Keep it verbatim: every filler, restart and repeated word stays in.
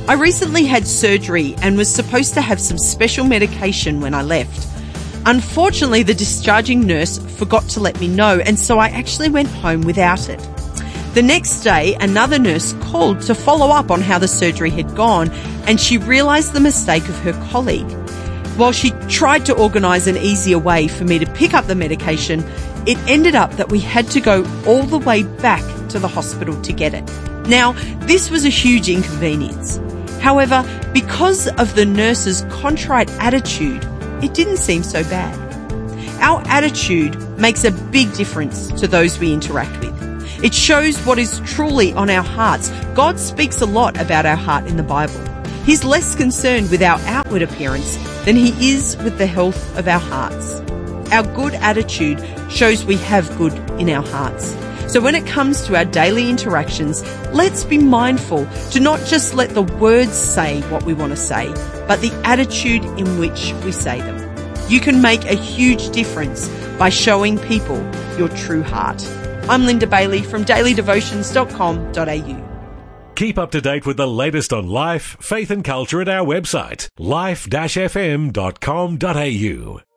I recently had surgery and was supposed to have some special medication when I left. Unfortunately, the discharging nurse forgot to let me know, and so I actually went home without it. The next day, another nurse called to follow up on how the surgery had gone, and she realised the mistake of her colleague. While she tried to organise an easier way for me to pick up the medication, it ended up that we had to go all the way back to the hospital to get it. Now, this was a huge inconvenience. However, because of the nurse's contrite attitude, it didn't seem so bad. Our attitude makes a big difference to those we interact with. It shows what is truly on our hearts. God speaks a lot about our heart in the Bible. He's less concerned with our outward appearance than he is with the health of our hearts. Our good attitude shows we have good in our hearts. So when it comes to our daily interactions, let's be mindful to not just let the words say what we want to say, but the attitude in which we say them. You can make a huge difference by showing people your true heart. I'm Linda Bailey from daily devotions dot com dot a u. Keep up to date with the latest on life, faith and culture at our website, life dash f m dot com dot a u.